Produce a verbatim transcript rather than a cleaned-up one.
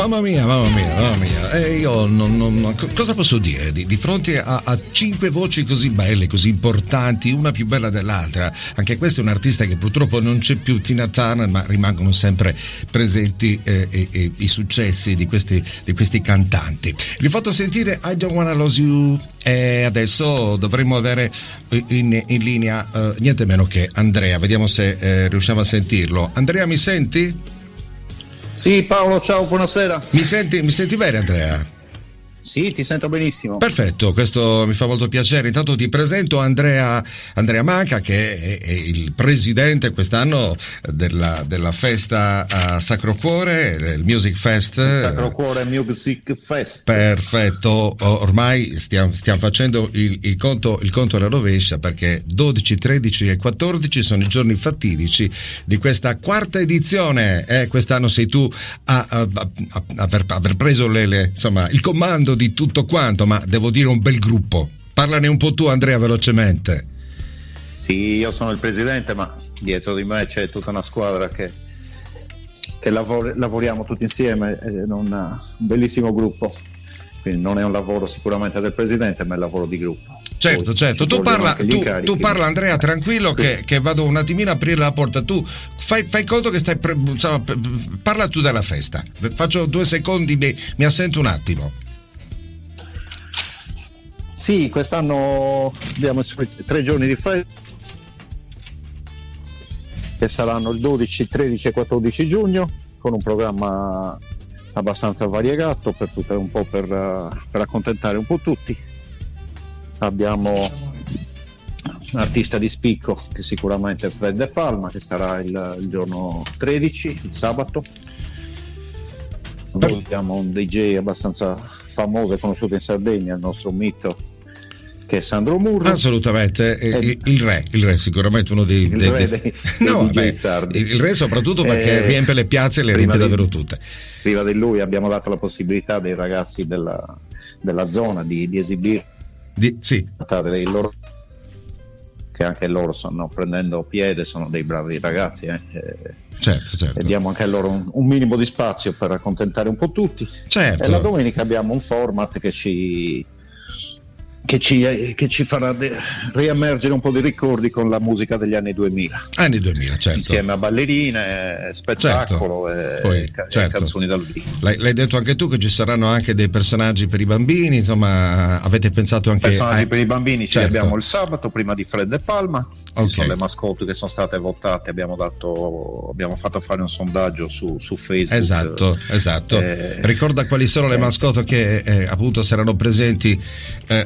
Mamma mia, mamma mia, mamma mia. E io non, non, cosa posso dire di, di fronte a, a cinque voci così belle, così importanti, una più bella dell'altra? Anche questa è un artista che purtroppo non c'è più, Tina Turner, ma rimangono sempre presenti eh, eh, eh, i successi di questi, di questi cantanti. Vi ho fatto sentire I Don't Wanna Lose You e adesso dovremmo avere in, in linea eh, niente meno che Andrea. Vediamo se eh, riusciamo a sentirlo. Andrea, mi senti? Sì, Paolo, ciao, buonasera. Mi senti, mi senti bene, Andrea? Sì, ti sento benissimo. Perfetto, questo mi fa molto piacere. Intanto ti presento Andrea, Andrea Manca, che è, è il presidente quest'anno della, della festa a Sacro Cuore, il Music Fest. Sacro Cuore Music Fest. Perfetto, ormai stiamo, stiamo facendo il, il conto il conto alla rovescia, perché dodici, tredici e quattordici sono i giorni fatidici di questa quarta edizione. Eh, quest'anno sei tu a, a, a, a aver, aver preso le, le, insomma, il comando di tutto quanto, ma devo dire un bel gruppo. Parlane un po' tu, Andrea, velocemente. Sì, io sono il presidente, ma dietro di me c'è tutta una squadra che, che lavor- lavoriamo tutti insieme, è un, un bellissimo gruppo, quindi non è un lavoro sicuramente del presidente, ma è un lavoro di gruppo. Certo, Poi certo, tu parla, tu, tu parla Andrea, tranquillo, che, che vado un attimino a aprire la porta. Tu fai, fai conto che stai pre- insomma, parla tu della festa, faccio due secondi, mi, mi assento un attimo. Sì, quest'anno abbiamo tre giorni di festa che saranno il dodici, tredici e quattordici giugno, con un programma abbastanza variegato per tutto, un po' per, per accontentare un po' tutti. Abbiamo un artista di spicco che sicuramente è Fred De Palma, che sarà il, il giorno tredici, il sabato. Noi abbiamo un D J abbastanza famoso e conosciuto in Sardegna, il nostro mito, che è Sandro Murro. Assolutamente, eh, il, il re, il re sicuramente uno dei, il dei, re dei, dei, no, dei vabbè, il re soprattutto perché eh, riempie le piazze e le riempie di, davvero tutte. Prima di lui abbiamo dato la possibilità dei ragazzi della, della zona di, di esibire di, sì. dei loro, che anche loro stanno prendendo piede, sono dei bravi ragazzi, eh. Certo, certo. E diamo anche a loro un, un minimo di spazio per accontentare un po' tutti. Certo. E la domenica abbiamo un format che ci che ci, che ci farà de- riemergere un po' di ricordi con la musica degli anni duemila. Anni duemila, certo. Insieme a ballerine, spettacolo, certo. e, Poi, ca- certo. e canzoni dal vivo. L'hai, l'hai detto anche tu che ci saranno anche dei personaggi per i bambini, insomma, avete pensato anche personaggi a... per i bambini, certo. Ci abbiamo il sabato prima di Fred De Palma. Okay. Sono le mascotte che sono state votate, abbiamo dato abbiamo fatto fare un sondaggio su, su Facebook. Esatto, esatto. Eh, Ricorda quali sono le mascotte che eh, appunto saranno presenti eh,